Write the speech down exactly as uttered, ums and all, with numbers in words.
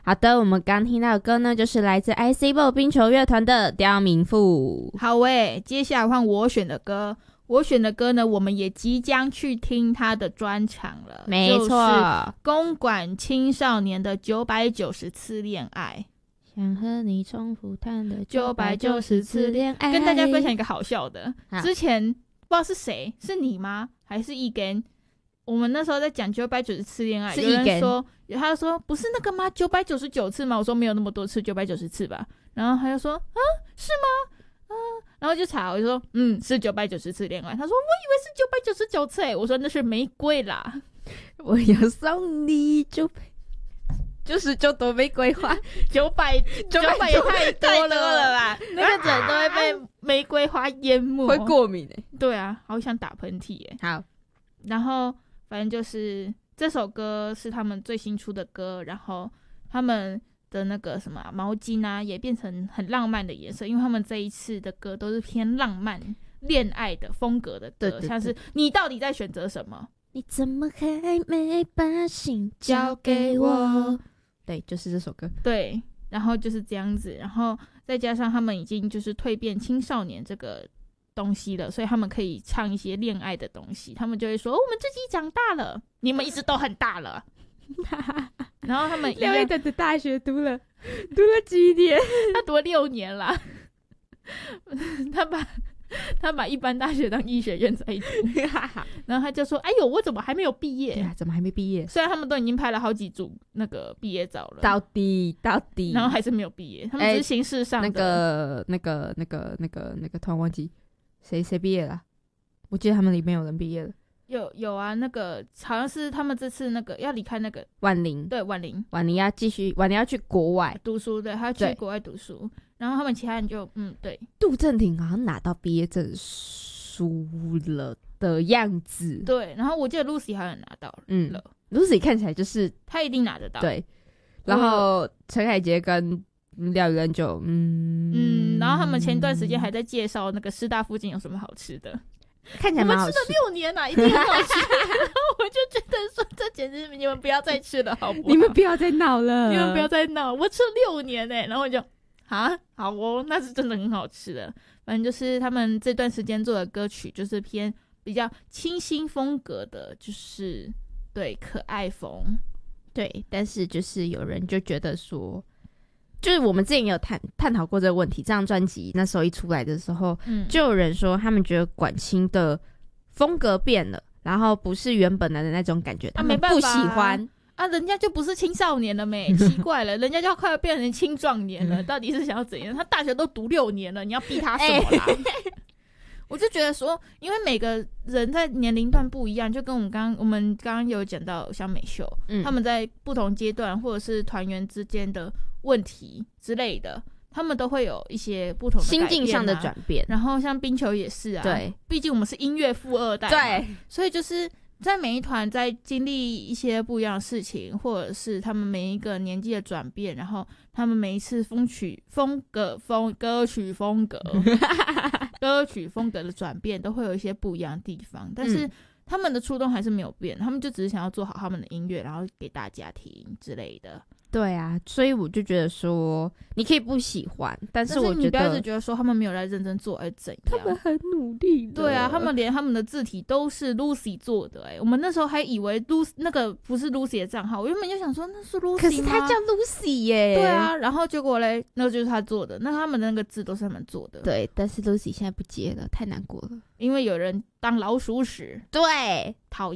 好的，我们刚听到的歌呢，就是来自 I C B O 冰球乐团的《刁民妇》。 好诶，接下来换我选的歌。我选的歌呢，我们也即将去听他的专场了。 没错， 就是公馆青少年的九百九十次恋爱。 想和你重复谈的九百九十次恋爱。 跟大家分享一个好笑的， 好之前不知道是谁，是你吗？还是一根？我们那时候在讲九百九十次恋爱， 是有人一根说，他就说不是那个吗？九百九十九次吗？我说没有那么多次，九百九十次吧。然后他就说啊，是吗？啊，然后就查，我就说嗯，是九百九十次恋爱。他说我以为是九百九十九次诶，我说那是玫瑰啦。 我要送你九百九十九朵玫瑰花， 九百九百也太多了啦，那个人都会被玫瑰花淹没， 会过敏诶。 对啊，好想打喷嚏耶。 好， 然后反正就是这首歌是他们最新出的歌，然后他们的那个什么毛巾啊也变成很浪漫的颜色，因为他们这一次的歌都是偏浪漫恋爱的风格的歌， 对对对， 像是你到底在选择什么？ 你怎么还没把心交给我？对，就是这首歌。 对，然后就是这样子，然后再加上他们已经就是蜕变青少年这个东西了，所以他们可以唱一些恋爱的东西，他们就会说、哦、我们自己长大了，你们一直都很大了。然后他们廖一等的大学读了读了几年？ 他读了六年啦。他把他把一般大学当医学院在读。然后他就说哎呦我怎么还没有毕业？ 对啊，怎么还没毕业？ 虽然他们都已经拍了好几组那个毕业照了， 到底到底然后还是没有毕业，他们只是形式上的、 欸、那个那个那个那个那个突然忘记谁谁毕业了，我记得他们里面有人毕业了。 有有啊，那个好像是他们这次那个要离开那个婉玲， 对婉玲， 婉玲要继续，婉玲要去国外读书，对，他要去国外读书，然后他们其他人就嗯对。 杜振廷好像拿到毕业证书了的样子， 对，然后我记得 Lucy 好像拿到了，嗯 ，Lucy 看起来就是他一定拿得到， 对，然后陈凯杰跟廖宇仁就嗯嗯，然后他们前段时间还在介绍那个师大附近有什么好吃的。 看起来蛮好吃， 我们吃了六年了、啊，一定很好吃。然后我就觉得说，这简直你们不要再吃了，好不好？ 你们不要再闹了， 你们不要再闹！我吃了六年哎、欸，然后我就啊，好哦，那是真的很好吃的。反正就是他们这段时间做的歌曲，就是偏比较清新风格的，就是对可爱风， 对。但是就是有人就觉得说。就是我们之前也有探探讨过这个问题，这张专辑那时候一出来的时候、嗯、就有人说他们觉得管清的风格变了，然后不是原本的那种感觉，他们不喜欢啊, 啊，人家就不是青少年了没，奇怪了，人家就要快要变成青壮年了，到底是想要怎样？他大学都读六年了，你要逼他什么啦？欸、我就觉得说，因为每个人在年龄段不一样，就跟我们刚我们刚刚有讲到像美秀、嗯，他们在不同阶段或者是团员之间的问题之类的，他们都会有一些不同的、啊、 心境上的转变。 然后像冰球也是啊， 对， 毕竟我们是音乐富二代， 对， 所以就是在每一团在经历一些不一样的事情，或者是他们每一个年纪的转变，然后他们每一次风曲风格风歌曲风格歌曲风格的转变，都会有一些不一样的地方，但是、嗯。他们的初衷还是没有变，他们就只是想要做好他们的音乐，然后给大家听之类的。 对啊，所以我就觉得说，你可以不喜欢，但是我觉得但是你不要一直觉得说他们没有在认真做，而怎样？ 他们很努力的。 对啊，他们连他们的字体都是 Lucy 做的、欸，哎，我们那时候还以为 Lucy 那个不是 Lucy 的账号，我原本就想说那是 Lucy 吗？ 可是他叫 Lucy 耶、欸。 对啊，然后结果嘞，那个就是他做的，那他们的那个字都是他们做的。 对，但是 Lucy 现在不接了，太难过了， 因为有人当老鼠屎。 对， 讨厌。